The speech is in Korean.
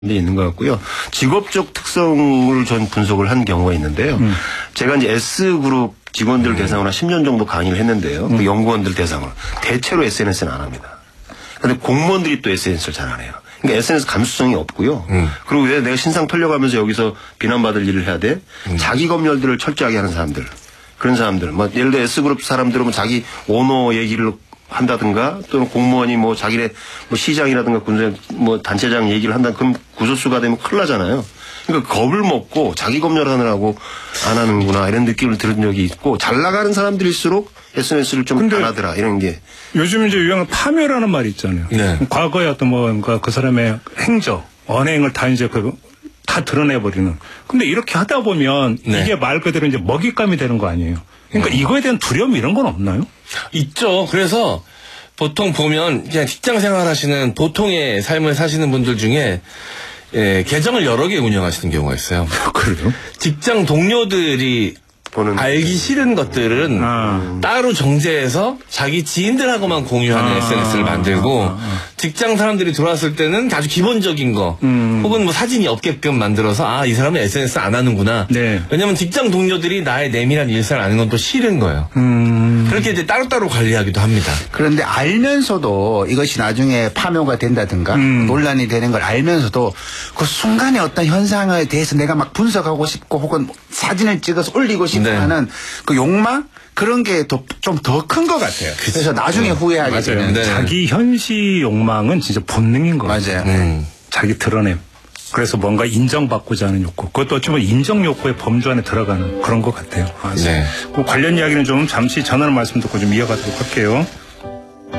있는 것 같고요. 직업적 특성을 전 분석을 한 경우가 있는데요. 제가 이제 S그룹 직원들 대상으로 한 10년 정도 강의를 했는데요. 그 연구원들 대상으로. 대체로 SNS는 안 합니다. 그런데 공무원들이 또 SNS를 잘 안 해요. 그러니까 SNS 감수성이 없고요. 그리고 왜 내가 신상 털려가면서 여기서 비난받을 일을 해야 돼? 자기 검열들을 철저하게 하는 사람들. 그런 사람들. 뭐 예를 들어 S그룹 사람들은 뭐 자기 오너 얘기를 한다든가 또는 공무원이 뭐 자기네 뭐 시장이라든가 군대 뭐 단체장 얘기를 한다는 그런 구설수가 되면 큰일 나잖아요. 그러니까 겁을 먹고 자기 검열하느라고 안 하는구나 이런 느낌을 들은 적이 있고 잘 나가는 사람들일수록 SNS를 좀 안 하더라 이런 게. 요즘 이제 유행한 파묘라는 말이 있잖아요. 네. 과거에 어떤 뭔가 그 사람의 행적, 언행을 다 이제 다 드러내버리는. 근데 이렇게 하다 보면 네. 이게 말 그대로 이제 먹잇감이 되는 거 아니에요. 그러니까 이거에 대한 두려움 이런 건 없나요? 있죠. 그래서 보통 보면 그냥 직장 생활하시는 보통의 삶을 사시는 분들 중에 계정을 여러 개 운영하시는 경우가 있어요. 그래요? 직장 동료들이 알기 싫은 것들은 따로 정제해서 자기 지인들하고만 공유하는 SNS를 만들고 직장 사람들이 들어왔을 때는 아주 기본적인 거 혹은 뭐 사진이 없게끔 만들어서 이 사람은 SNS 안 하는구나. 네. 왜냐면 직장 동료들이 나의 내밀한 일상을 아는 건 또 싫은 거예요. 그렇게 이제 따로따로 관리하기도 합니다. 그런데 알면서도 이것이 나중에 파묘가 된다든가 논란이 되는 걸 알면서도 그 순간에 어떤 현상에 대해서 내가 막 분석하고 싶고 혹은 사진을 찍어서 올리고 싶고 네. 하는 그 욕망 그런 게 좀 더 큰 것 같아요. 그래서 나중에 후회하게 되는. 네. 자기 현시 욕망은 진짜 본능인 거 맞아요. 자기 드러냄. 그래서 뭔가 인정받고자 하는 욕구. 그것도 어쩌면 인정 욕구의 범주 안에 들어가는 그런 것 같아요. 네. 그 관련 이야기는 좀 잠시 전하는 말씀 듣고 좀 이어가도록 할게요.